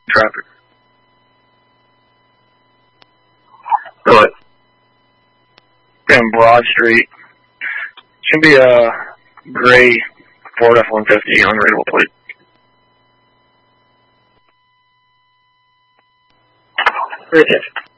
traffic. What? In Broad Street. Should be a gray Ford F-150 on readable plate. Very good.